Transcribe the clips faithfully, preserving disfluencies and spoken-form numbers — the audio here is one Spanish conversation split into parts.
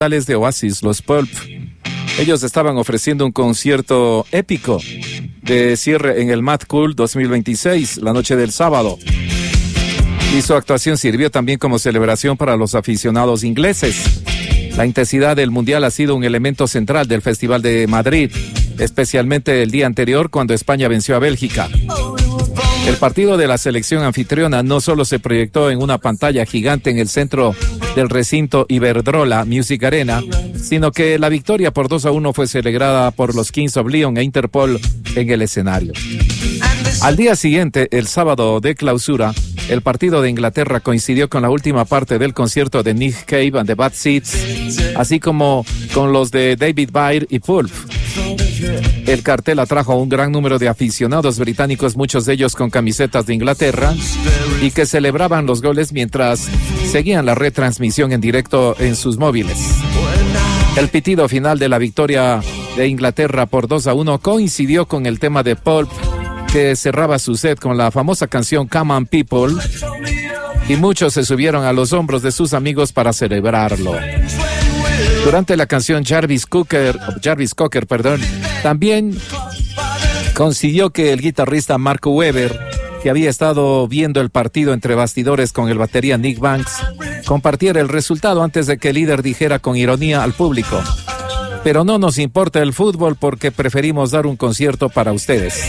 de Oasis, los Pulp. Ellos estaban ofreciendo un concierto épico de cierre en el Mad Cool dos mil veintiséis, la noche del sábado. Y su actuación sirvió también como celebración para los aficionados ingleses. La intensidad del Mundial ha sido un elemento central del Festival de Madrid, especialmente el día anterior cuando España venció a Bélgica. El partido de la selección anfitriona no solo se proyectó en una pantalla gigante en el centro del recinto Iberdrola Music Arena, sino que la victoria por dos a uno fue celebrada por los Kings of Leon e Interpol en el escenario. Al día siguiente, el sábado de clausura, el partido de Inglaterra coincidió con la última parte del concierto de Nick Cave and the Bad Seeds, así como con los de David Byrne y Pulp. El cartel atrajo a un gran número de aficionados británicos, muchos de ellos con camisetas de Inglaterra, y que celebraban los goles mientras seguían la retransmisión en directo en sus móviles. El pitido final de la victoria de Inglaterra por dos a uno coincidió con el tema de Pulp, que cerraba su set con la famosa canción Come On People, y muchos se subieron a los hombros de sus amigos para celebrarlo. Durante la canción, Jarvis Cocker, Jarvis Cocker, perdón, también consiguió que el guitarrista Mark Webber, que había estado viendo el partido entre bastidores con el batería Nick Banks, compartiera el resultado antes de que el líder dijera con ironía al público: pero no nos importa el fútbol porque preferimos dar un concierto para ustedes.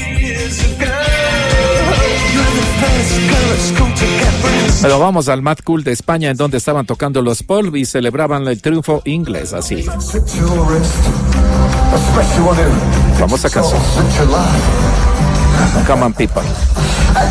Pero vamos al Mad Cool de España, en donde estaban tocando los Pulp y celebraban el triunfo inglés así. Vamos a casa. Come on, people.